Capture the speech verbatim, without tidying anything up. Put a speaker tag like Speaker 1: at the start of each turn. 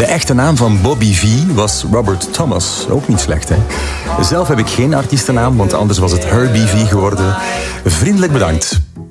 Speaker 1: De echte naam van Bobby V was Robert Thomas. Ook niet slecht, hè? Zelf heb ik geen artiestennaam, want anders was het Herbie V geworden. Vriendelijk bedankt.